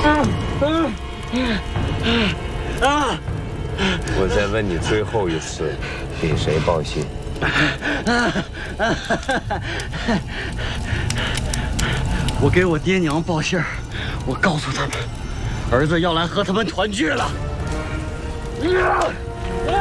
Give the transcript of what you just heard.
我再问你最后一次，给谁报信？ 我给我爹娘报信儿，我告诉他们，儿子要来和他们团聚了。